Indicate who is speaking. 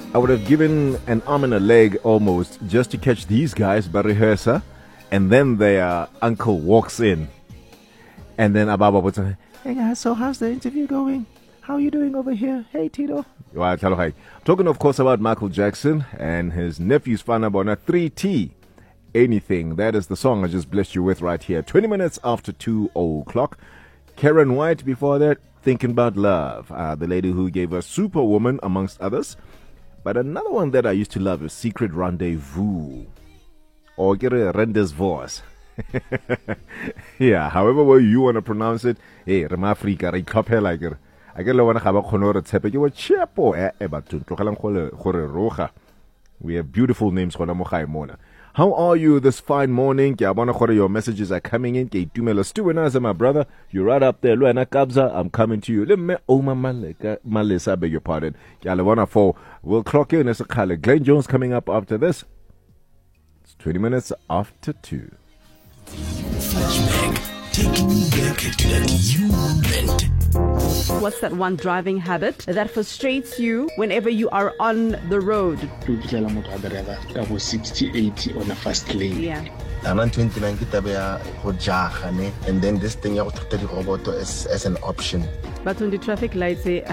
Speaker 1: I would have given an arm and a leg almost just to catch these guys by rehearsal, and then their uncle walks in, and then Ababa would say, "Hey guys, so how's the interview going? How are you doing over here? Hey Tito." Talking of course about Michael Jackson and his nephew's Fana Bona 3T. Anything. That is the song I just blessed you with right here. 20 minutes after 2 o'clock. Karen White before that, Thinking About Love. The lady who gave us Superwoman, amongst others. But another one that I used to love is Secret Rendezvous. Or get a Rendezvous. Yeah, however way you want to pronounce it. Hey, Rema Afrika, Rikophe like it. I get one have a honor tepe. You were cheapo, roja. We have beautiful names. How are you this fine morning? Your messages are coming in. My brother, you're right up there. I'm coming to you. Malisa, beg your pardon. We'll clock in as a color. Glenn Jones coming up after this. It's 20 minutes after 2.
Speaker 2: Flashback, taking you back to that moment.
Speaker 3: What's that one driving habit that frustrates you whenever you are on the road?
Speaker 4: To tell a motor driver that was 60, 80 on a fast lane.
Speaker 3: Yeah.
Speaker 5: And 29 and then this thing you have to robot as an option.
Speaker 3: But on the traffic lights,